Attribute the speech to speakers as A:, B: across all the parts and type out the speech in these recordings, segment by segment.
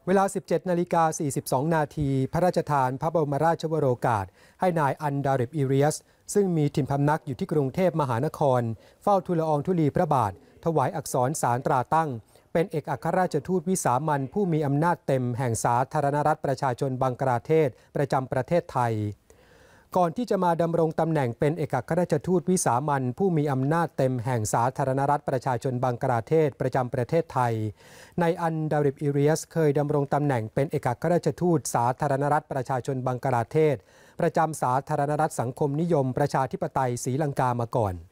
A: เวลา 17:42 นาทีพระราชทานพระบรมราชวโรกาสให้นายอันดาริบอิเรียสซึ่งมีถิ่นพำนักอยู่ที่กรุงเทพมหานครเฝ้าทูลละอองธุลีพระบาทถวายอักษรสารตราตั้งเป็นเอกอัครราชทูตวิสามัญผู้มีอำนาจเต็มแห่งสาธารณรัฐประชาชนบังกลาเทศประจำประเทศไทยก่อนที่จะมาดำรงตำแหน่งเป็นเอกอัครราชทูตวิสามัญผู้มีอำนาจเต็มแห่งสาธารณรัฐประชาชนบังกลาเทศประจำประเทศไทยนายอันดาริบอิเรียสเคยดำรงตำแหน่งเป็นเอกอัครราชทูตสาธารณรัฐประชาชนบังกลาเทศประจำสาธารณรัฐสังคมนิยมประชาธิปไตยศรีลังกามาก่อน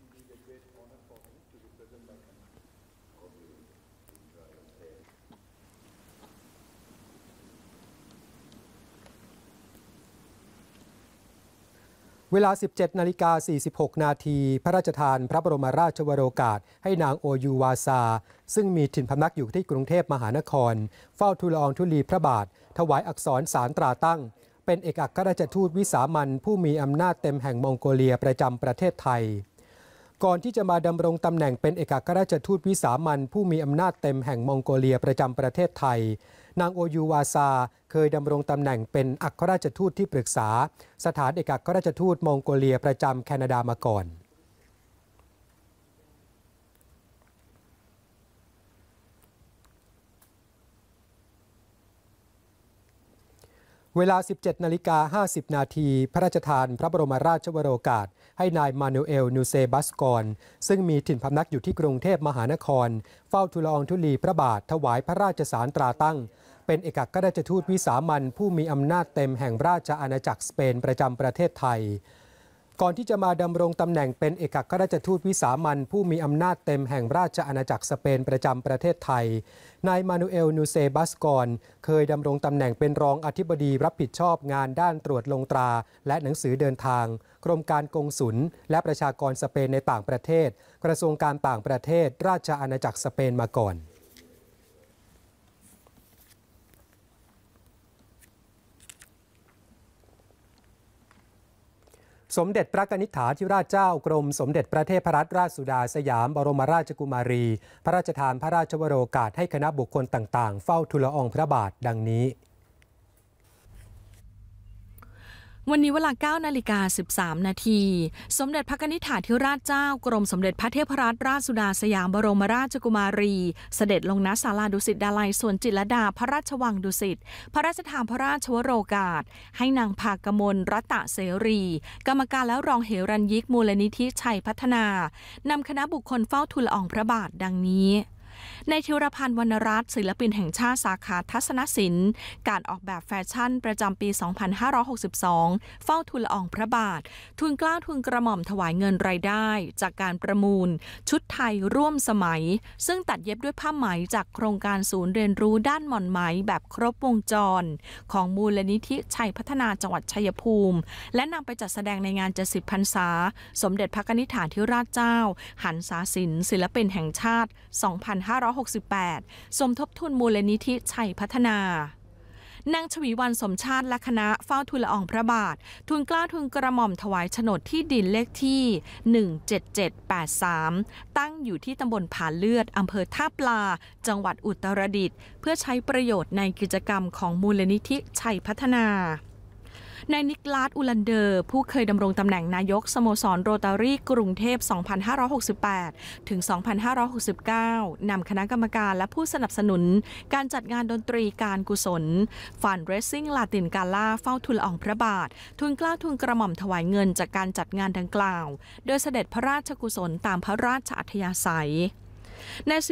A: เวลา 17:46 นาทีพระราชทานพระบรมราชวโรกาสให้นางโอยูวาซาซึ่งมีถิ่นพำนักอยู่ที่กรุงเทพมหานครเฝ้าทูลละอองธุลีพระบาทถวายอักษรสารตราตั้งเป็นเอกอัครราชทูตวิสามัญผู้มีอำนาจเต็มแห่งมองโกเลียประจำประเทศไทยก่อนที่จะมาดำรงตำแหน่งเป็นเอกอัครราชทูตวิสามัญผู้มีอำนาจเต็มแห่งมองโกเลียประจำประเทศไทยนางโอยูวาซาเคยดำรงตำแหน่งเป็นอัครราชทูตที่ปรึกษาสถานเอกอัครราชทูตมองโกเลียประจำแคนาดามาก่อนเวลา 17:50 นาทีพระราชทานพระบรมราชวโรกาสให้นายมานูเอล นูเซบัสกอนซึ่งมีถิ่นพำนักอยู่ที่กรุงเทพมหานครเฝ้าทูลละอองธุลีพระบาทถวายพระราชสารตราตั้งเป็นเอกอัครราชทูตวิสามัญผู้มีอำนาจเต็มแห่งราชอาณาจักรสเปนประจำประเทศไทยก่อนที่จะมาดำรงตำแหน่งเป็นเอกอัครราชทูตวิสามัญผู้มีอำนาจเต็มแห่งราชอาณาจักรสเปนประจำประเทศไทยนายมานูเอล นูเซบัสกอนเคยดำรงตำแหน่งเป็นรองอธิบดีรับผิดชอบงานด้านตรวจลงตราและหนังสือเดินทางกรมการกงสุลและประชากรสเปนในต่างประเทศกระทรวงการต่างประเทศราชอาณาจักรสเปนมาก่อนสมเด็จพระกนิษฐาธิราชเจ้ากรมสมเด็จพระเทพรัตนราชสุดาสยามบรมราชกุมารีพระราชทานพระราชวโรกาสให้คณะบุคคลต่างๆเฝ้าทูลละอองพระบาทดังนี้
B: วันนี้เวลา 9:13 นาทีสมเด็จพระนิธิถาธิราชเจ้ากรมสมเด็จพระเทพรัตนราชสุดาสยามบรมราชกุมารีเสด็จลงณศาลาดุสิตดาลัยสวนจิตรลดาพระราชวังดุสิตพระราชทานพระราชวโรกาสให้นางภากมลรัตนเสรีกรรมการและรองเหรัญยิกมูลนิธิชัยพัฒนานำคณะบุคคลเฝ้าทูลละอองพระบาทดังนี้ในธีรพันธ์วรรณรัตน์ศิลปินแห่งชาติสาขาทัศนศิลป์การออกแบบแฟชั่นประจำปี 2562 เฝ้าทูลละอองพระบาททูลเกล้าทูลกระหม่อมถวายเงินรายได้จากการประมูลชุดไทยร่วมสมัยซึ่งตัดเย็บด้วยผ้าไหมจากโครงการศูนย์เรียนรู้ด้านหม่อนไหมแบบครบวงจรของมูลนิธิชัยพัฒนาจังหวัดชัยภูมิและนำไปจัดแสดงในงาน 70 พรรษาสมเด็จพระนิธิถาธิราชเจ้าหันษาศิลป์ศิลปินแห่งชาติ2568 สมทบทุนมูลนิธิชัยพัฒนานางชวีวรรณสมชาติและคณะเฝ้าทูลละอองพระบาททูลเกล้าทูลกระหม่อมถวายโฉนดที่ดินเลขที่ 17783 ตั้งอยู่ที่ตำบลผาเลือดอำเภอท่าปลาจังหวัดอุตรดิตถ์เพื่อใช้ประโยชน์ในกิจกรรมของมูลนิธิชัยพัฒนานายนิกลาสอูลันเดอร์ผู้เคยดำรงตำแหน่งนายกสโมสรโรตารี่กรุงเทพ 2568 ถึง 2569 นำคณะกรรมการและผู้สนับสนุนการจัดงานดนตรีการกุศลฟันเรสซิ่งลาตินกาล่าเฝ้าทูลละอองพระบาททูลเกล้าทูลกระหม่อมถวายเงินจากการจัดงานดังกล่าวโดยเสด็จพระราชกุศลตามพระราชอัธยาศัย